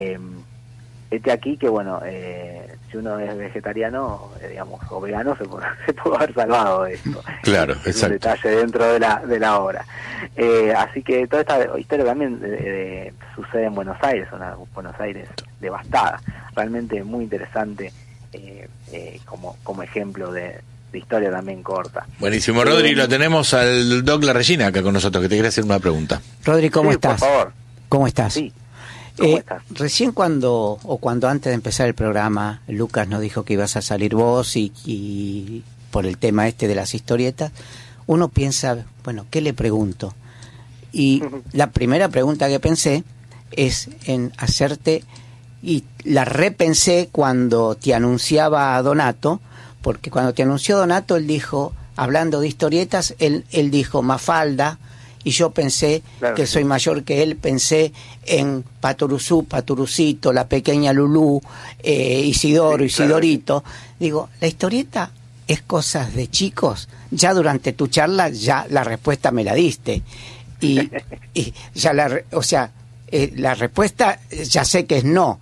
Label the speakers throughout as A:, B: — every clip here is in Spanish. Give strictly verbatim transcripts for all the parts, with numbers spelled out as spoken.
A: Eh, este aquí que, bueno, eh, si uno es vegetariano, eh, digamos, o vegano, se puede, se puede haber salvado de esto.
B: Claro,
A: es
B: exacto.
A: un detalle dentro de la de la obra. Eh, así que toda esta historia también de, de, sucede en Buenos Aires, una Buenos Aires devastada. Realmente muy interesante eh, eh, como, como ejemplo de, de historia también corta.
B: Buenísimo, Rodri,
A: Eh,
B: lo tenemos al Doc La Regina acá con nosotros, que te quiere hacer una pregunta.
C: Rodri, ¿cómo
A: sí,
C: estás?
A: por favor.
C: ¿Cómo estás?
A: Sí. ¿Cómo
C: Eh,
A: estás?
C: recién cuando, o cuando antes de empezar el programa, Lucas nos dijo que ibas a salir vos y, y por el tema este de las historietas, uno piensa, bueno, ¿qué le pregunto? Y la primera pregunta que pensé es en hacerte, y la repensé cuando te anunciaba a Donato, porque cuando te anunció Donato, él dijo, hablando de historietas, él, él dijo Mafalda, y yo pensé, claro, que soy mayor que él, pensé en Patoruzú, Paturucito, la pequeña Lulú, eh, Isidoro, sí, Isidorito. Claro. Digo, la historieta es cosas de chicos. Ya durante tu charla ya la respuesta me la diste. Y, y ya la, o sea, eh, la respuesta ya sé que es no.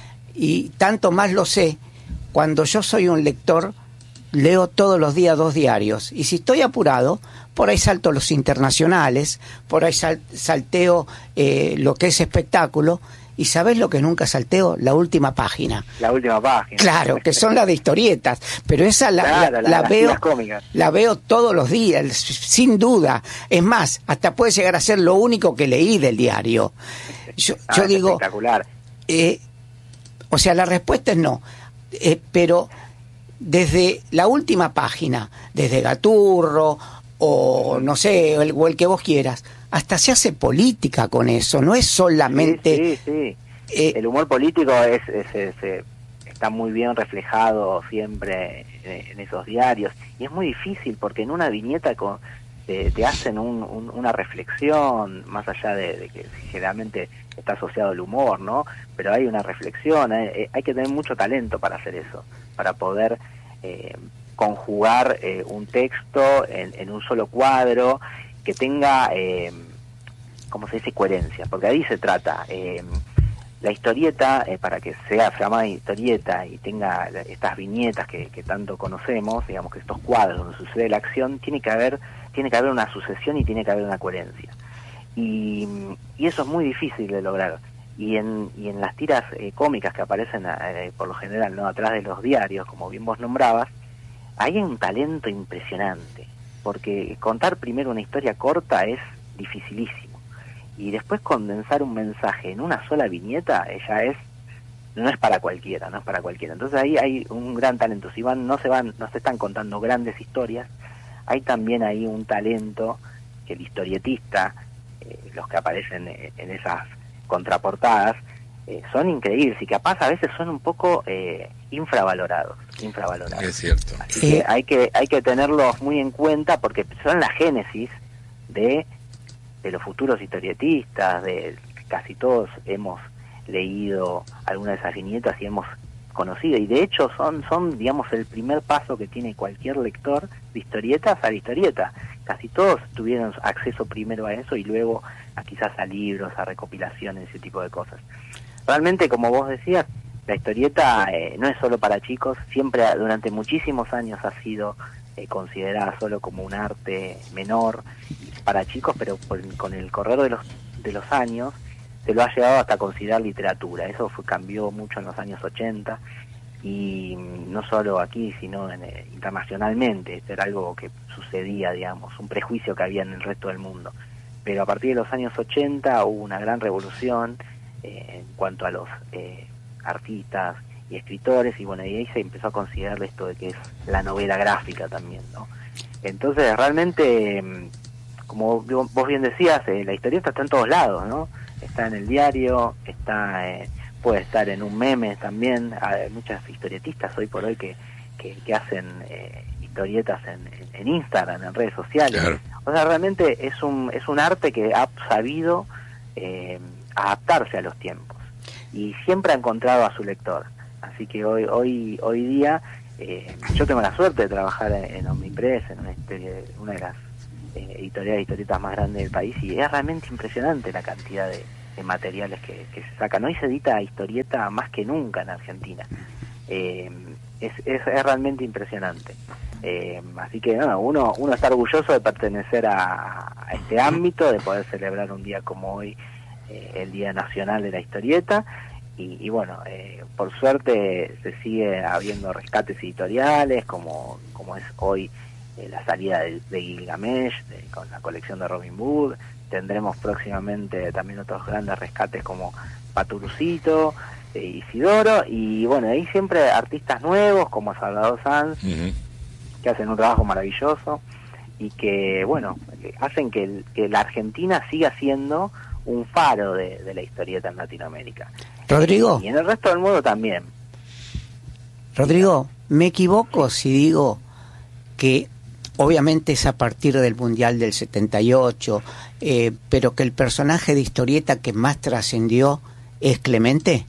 C: Y tanto más lo sé, cuando yo soy un lector, leo todos los días dos diarios. Y si estoy apurado, por ahí salto los internacionales, por ahí sal, salteo eh, lo que es espectáculo. ¿Y sabés lo que nunca salteo? La última página.
A: La última página.
C: Claro, que son las de historietas, pero esa la,
A: claro,
C: la,
A: la,
C: la
A: las
C: veo
A: cómicas.
C: La veo todos los días, sin duda. Es más, hasta puede llegar a ser lo único que leí del diario. Yo,
A: ah,
C: yo digo,
A: espectacular.
C: Eh, o sea, la respuesta es no, eh, pero desde la última página, desde Gaturro o no sé, el, o el que vos quieras, hasta se hace política con eso, no es solamente...
A: Sí, sí, sí. Eh, el humor político es, es, es, es, está muy bien reflejado siempre en, en esos diarios, y es muy difícil porque en una viñeta con, te, te hacen un, un, una reflexión, más allá de, de que generalmente está asociado al humor, ¿no? Pero hay una reflexión, hay, hay que tener mucho talento para hacer eso, para poder... Eh, conjugar eh, un texto en, en un solo cuadro que tenga, eh, ¿cómo se dice?, coherencia, porque ahí se trata. Eh, la historieta, eh, para que sea llamada historieta y tenga estas viñetas que, que tanto conocemos, digamos que estos cuadros donde sucede la acción, tiene que haber, tiene que haber una sucesión y tiene que haber una coherencia. Y, y eso es muy difícil de lograr. Y en, y en las tiras eh, cómicas que aparecen eh, por lo general, no atrás de los diarios, como bien vos nombrabas, hay un talento impresionante, porque contar primero una historia corta es dificilísimo, y después condensar un mensaje en una sola viñeta, ella es, no es para cualquiera, no es para cualquiera. Entonces ahí hay un gran talento. Si van, no se van, no se están contando grandes historias, hay también ahí un talento que el historietista, eh, los que aparecen en esas contraportadas, eh, son increíbles y capaz a veces son un poco eh, infravalorados, infravalorados.
B: Es cierto.
A: Así que hay que hay que tenerlos muy en cuenta porque son la génesis de de los futuros historietistas, de casi todos hemos leído alguna de esas viñetas y hemos conocido, y de hecho son son digamos el primer paso que tiene cualquier lector de historietas a la historieta. Casi todos tuvieron acceso primero a eso y luego a quizás a libros, a recopilaciones, ese tipo de cosas. Realmente, como vos decías, la historieta eh, no es solo para chicos, siempre durante muchísimos años ha sido eh, considerada solo como un arte menor para chicos, pero por, con el correr de los de los años se lo ha llegado hasta considerar literatura. Eso fue, cambió mucho en los años ochenta, y no solo aquí, sino en, eh, internacionalmente. Esto era algo que sucedía, digamos, un prejuicio que había en el resto del mundo. Pero a partir de los años ochenta hubo una gran revolución eh, en cuanto a los eh, artistas y escritores, y bueno, y ahí se empezó a considerar esto de que es la novela gráfica también, ¿no? Entonces, realmente, como vos bien decías, eh, la historieta está en todos lados, ¿no? Está en el diario, está eh, puede estar en un meme también. Hay muchas historietistas hoy por hoy que, que, que hacen eh, historietas en, en Instagram, en redes sociales. Claro. O sea, realmente es un es un arte que ha sabido eh, adaptarse a los tiempos y siempre ha encontrado a su lector. Así que hoy hoy hoy día eh, yo tengo la suerte de trabajar en, en Omnipress, en una, una de las eh, editoriales de historietas más grandes del país, y es realmente impresionante la cantidad de, de materiales que, que se sacan. Hoy se edita historieta más que nunca en Argentina. Eh, es, es, es realmente impresionante. Eh, así que no, uno, uno está orgulloso de pertenecer a, a este ámbito, de poder celebrar un día como hoy, eh, el Día Nacional de la Historieta. Y, y bueno, eh, por suerte se sigue habiendo rescates editoriales, como, como es hoy eh, la salida de, de Gilgamesh, de, con la colección de Robin Hood. Tendremos próximamente también otros grandes rescates como Paturucito, eh, Isidoro, y bueno, ahí siempre artistas nuevos como Salvador Sanz, uh-huh. que hacen un trabajo maravilloso y que, bueno, que hacen que, el, que la Argentina siga siendo un faro de, de la historieta en Latinoamérica.
C: Rodrigo.
A: Y en el resto del mundo también.
C: Rodrigo, ¿me equivoco si digo que obviamente es a partir del Mundial del setenta y ocho, eh, pero que el personaje de historieta que más trascendió es Clemente?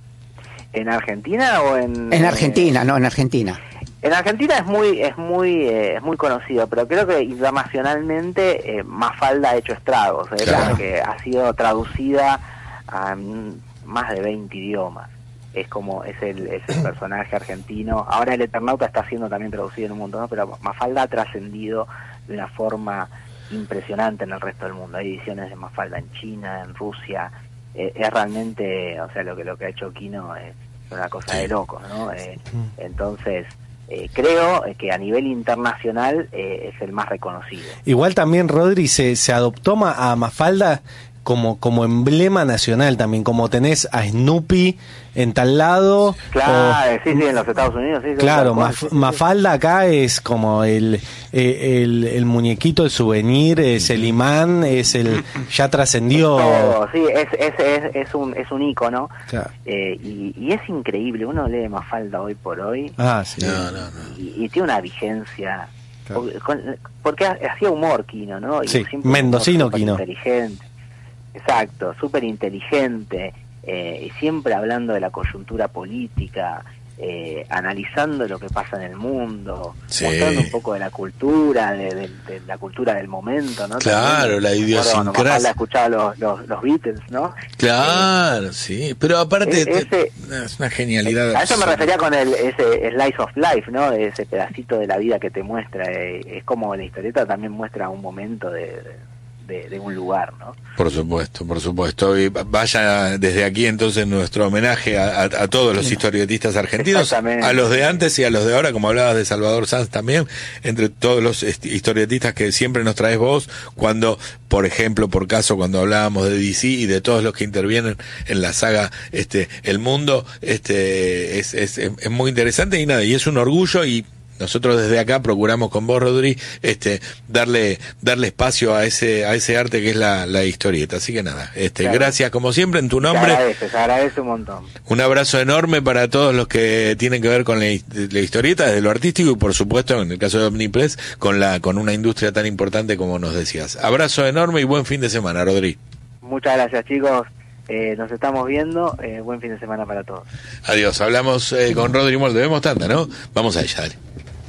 A: ¿En Argentina o en...?
C: En Argentina, eh, no, en Argentina.
A: En Argentina es muy es muy eh, es muy conocido, pero creo que internacionalmente eh, Mafalda ha hecho estragos, eh, claro. Porque ha sido traducida a um, más de veinte idiomas. Es como es el, es el personaje argentino. Ahora el Eternauta está siendo también traducido en un montón, ¿no? Pero Mafalda ha trascendido de una forma impresionante en el resto del mundo. Hay ediciones de Mafalda en China, en Rusia. Eh, es realmente, o sea, lo que lo que ha hecho Quino es una cosa de locos, ¿no? Eh, entonces Eh, creo que a nivel internacional eh, es el más reconocido.
D: Igual también, Rodri, se, se adoptó a Mafalda como, como emblema nacional también, como tenés a Snoopy en tal lado.
A: Claro,
D: o,
A: sí, sí, en los Estados Unidos. Sí,
D: claro,
A: sí,
D: Maf,
A: sí, sí.
D: Mafalda acá es como el, eh, el, el muñequito, el souvenir, es el imán, es el ya trascendió.
A: Todo, sí, es, es, es, es, un, es un ícono.
D: Claro.
A: Eh, y, y es increíble, uno lee Mafalda hoy por hoy.
D: Ah, sí.
B: No, no, no.
A: Y, y tiene una vigencia.
D: Claro.
A: Porque, con, porque hacía humor Quino, ¿no? Y
D: sí,
A: siempre
D: mendocino Quino.
A: Inteligente. Exacto, súper inteligente, eh, y siempre hablando de la coyuntura política, eh, analizando lo que pasa en el mundo,
B: sí.
A: mostrando un poco de la cultura, de, de, de la cultura del momento, ¿no?
B: Claro,
A: también,
B: la idiosincrasia.
A: Cuando escuchaba los, los, los Beatles, ¿no?
B: Claro, eh, sí, pero aparte
A: ese,
B: te, es una genialidad.
A: A eso me refería con el ese slice of life, ¿no? Ese pedacito de la vida que te muestra, eh, es como la historieta también muestra un momento de... de De, de un lugar, ¿no?
B: Por supuesto, por supuesto. Y vaya desde aquí entonces nuestro homenaje a, a, a todos los historietistas argentinos, a los de antes y a los de ahora, como hablabas de Salvador Sanz también, entre todos los historietistas que siempre nos traes vos, cuando, por ejemplo, por caso, cuando hablábamos de D C y de todos los que intervienen en la saga este El Mundo, este es, es, es muy interesante y nada, y es un orgullo. Y nosotros desde acá procuramos con vos, Rodri, este, darle, darle espacio a ese, a ese arte que es la, la historieta. Así que nada, este, claro. Gracias como siempre en tu nombre.
A: Se agradece, se agradece un montón.
B: Un abrazo enorme para todos los que tienen que ver con la, la historieta, desde lo artístico y por supuesto, en el caso de Omnipress, con la, con una industria tan importante como nos decías. Abrazo enorme y buen fin de semana, Rodri.
A: Muchas gracias, chicos. Eh, nos estamos viendo. Eh, buen fin de semana para todos.
B: Adiós. Hablamos eh, con Rodri Molde. Debemos tanta, ¿no? Vamos a ella, dale.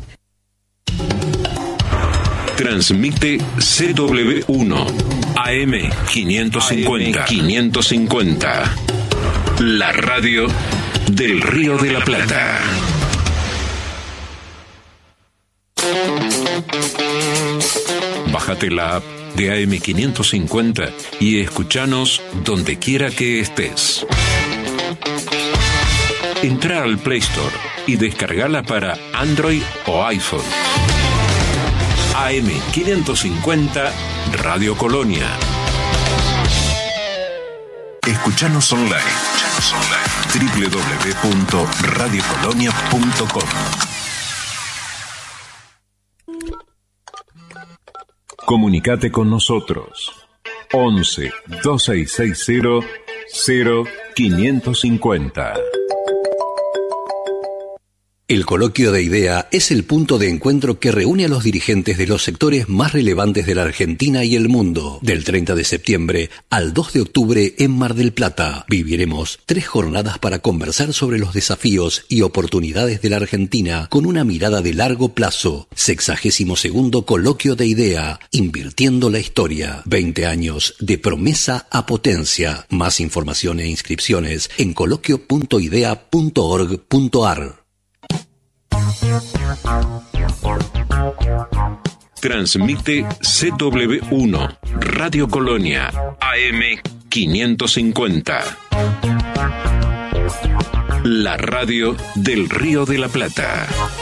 E: Transmite C W uno A M quinientos cincuenta. quinientos cincuenta. La radio del Río de la Plata. Bájate la app de A M quinientos cincuenta y escuchanos donde quiera que estés. Entra al Play Store y descargala para Android o iPhone. A M quinientos cincuenta Radio Colonia. Escuchanos online. Escuchanos online. doble u doble u doble u punto radio colonia punto com. Comunicate con nosotros. once, dos seis seis cero, cero quinientos cincuenta.
F: El Coloquio de Idea es el punto de encuentro que reúne a los dirigentes de los sectores más relevantes de la Argentina y el mundo. Del treinta de septiembre al dos de octubre en Mar del Plata, viviremos tres jornadas para conversar sobre los desafíos y oportunidades de la Argentina con una mirada de largo plazo. Sexagésimo segundo Coloquio de Idea, invirtiendo la historia. veinte años de promesa a potencia. Más información e inscripciones en coloquio punto idea punto org punto ar.
E: Transmite C W uno, Radio Colonia, A M quinientos cincuenta. La radio del Río de la Plata.